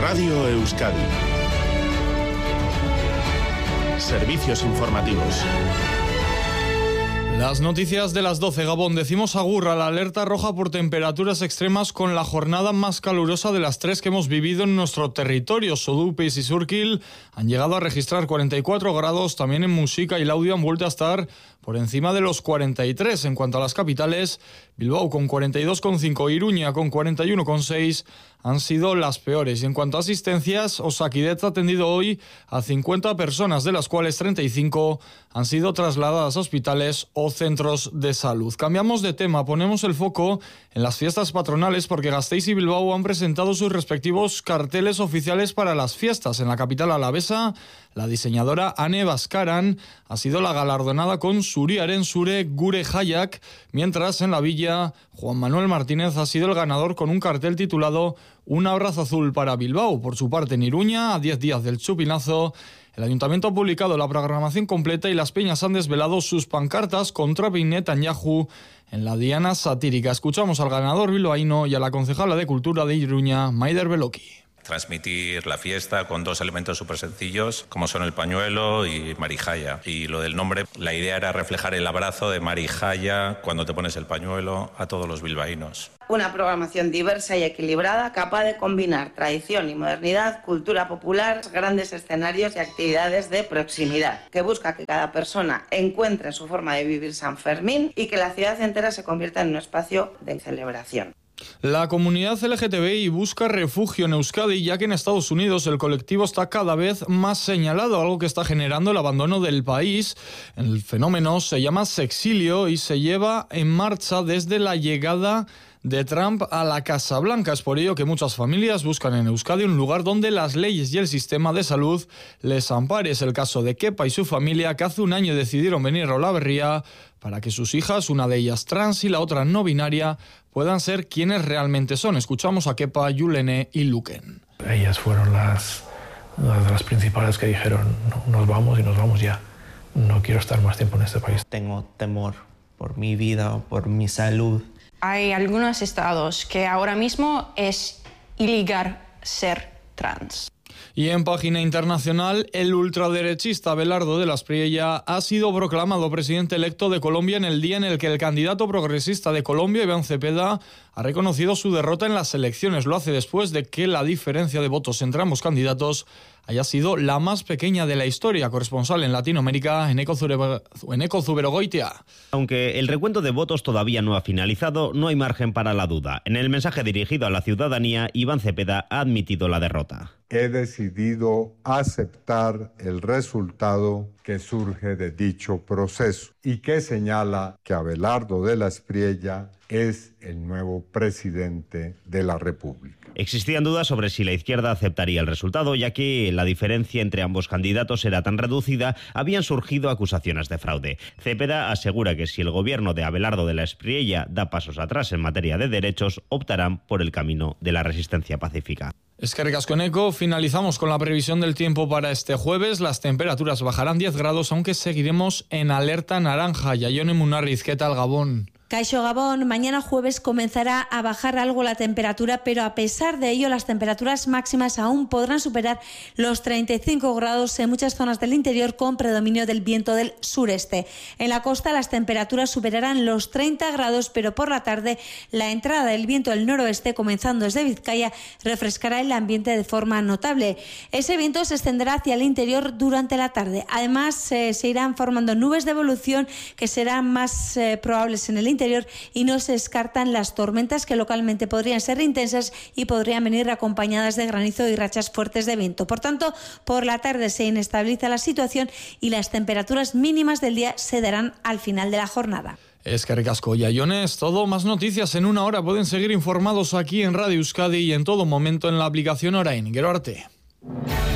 Radio Euskadi. Servicios informativos. Las noticias de las 12, Gabón. Decimos agur a la alerta roja por temperaturas extremas con la jornada más calurosa de las 3 que hemos vivido en nuestro territorio. Sodupis y Surquil han llegado a registrar 44 grados. También en Muxica y Laudio han vuelto a estar por encima de los 43. En cuanto a las capitales, Bilbao con 42,5, Iruña con 41,6 han sido las peores. Y en cuanto a asistencias, Osakidetza ha atendido hoy a 50 personas, de las cuales 35 han sido trasladadas a hospitales o centros de salud. Cambiamos de tema, ponemos el foco en las fiestas patronales porque Gasteiz y Bilbao han presentado sus respectivos carteles oficiales para las fiestas. En la capital alavesa, la diseñadora Ane Baskaran ha sido la galardonada con Zuriaren Zure Gure Jaiak, mientras en la villa Juan Manuel Martínez ha sido el ganador con un cartel titulado Un abrazo azul para Bilbao. Por su parte, en Iruña, a 10 días del chupinazo, el ayuntamiento ha publicado la programación completa y las peñas han desvelado sus pancartas contra Netanyahu en la diana satírica. Escuchamos al ganador bilbaíno y a la concejala de Cultura de Iruña, Maider Beloki. Transmitir la fiesta con dos elementos súper sencillos, como son el pañuelo y Marijaya. Y lo del nombre, la idea era reflejar el abrazo de Marijaya cuando te pones el pañuelo a todos los bilbaínos. Una programación diversa y equilibrada, capaz de combinar tradición y modernidad, cultura popular, grandes escenarios y actividades de proximidad, que busca que cada persona encuentre su forma de vivir San Fermín y que la ciudad entera se convierta en un espacio de celebración. La comunidad LGTBI busca refugio en Euskadi, ya que en Estados Unidos el colectivo está cada vez más señalado, algo que está generando el abandono del país. El fenómeno se llama sexilio y se lleva en marcha desde la llegada de Trump a la Casa Blanca. Es por ello que muchas familias buscan en Euskadi un lugar donde las leyes y el sistema de salud les ampare. Es el caso de Kepa y su familia, que hace un año decidieron venir a Olaberria para que sus hijas, una de ellas trans y la otra no binaria, puedan ser quienes realmente son. Escuchamos a Kepa, Yulene y Luken. Ellas fueron las principales que dijeron, no, nos vamos y nos vamos ya. No quiero estar más tiempo en este país. Tengo temor por mi vida, por mi salud. Hay algunos estados que ahora mismo es ilegal ser trans. Y en página internacional, el ultraderechista Abelardo de la Espriella ha sido proclamado presidente electo de Colombia en el día en el que el candidato progresista de Colombia, Iván Cepeda, ha reconocido su derrota en las elecciones. Lo hace después de que la diferencia de votos entre ambos candidatos haya sido la más pequeña de la historia. Corresponsal en Latinoamérica, Eneko Zuberogoitia. Aunque el recuento de votos todavía no ha finalizado, no hay margen para la duda. En el mensaje dirigido a la ciudadanía, Iván Cepeda ha admitido la derrota. He decidido aceptar el resultado que surge de dicho proceso y que señala que Abelardo de la Espriella es el nuevo presidente de la República. Existían dudas sobre si la izquierda aceptaría el resultado, ya que la diferencia entre ambos candidatos era tan reducida, habían surgido acusaciones de fraude. Cepeda asegura que si el gobierno de Abelardo de la Espriella da pasos atrás en materia de derechos, optarán por el camino de la resistencia pacífica. Eskerrik asko, Eneko. Finalizamos con la previsión del tiempo para este jueves. Las temperaturas bajarán 10 grados, aunque seguiremos en alerta naranja. Yaione Munarriz, ¿qué tal, Gabón? Caixo Gabón, mañana jueves comenzará a bajar algo la temperatura, pero a pesar de ello las temperaturas máximas aún podrán superar los 35 grados en muchas zonas del interior con predominio del viento del sureste. En la costa las temperaturas superarán los 30 grados, pero por la tarde la entrada del viento del noroeste, comenzando desde Vizcaya, refrescará el ambiente de forma notable. Ese viento se extenderá hacia el interior durante la tarde. Además, se irán formando nubes de evolución que serán más probables en el interior y no se descartan las tormentas que localmente podrían ser intensas y podrían venir acompañadas de granizo y rachas fuertes de viento. Por tanto, por la tarde se inestabiliza la situación y las temperaturas mínimas del día se darán al final de la jornada. Eskerrik asko, Yaione. Es todo. Más noticias en una hora. Pueden seguir informados aquí en Radio Euskadi y en todo momento en la aplicación Orain. Gero arte.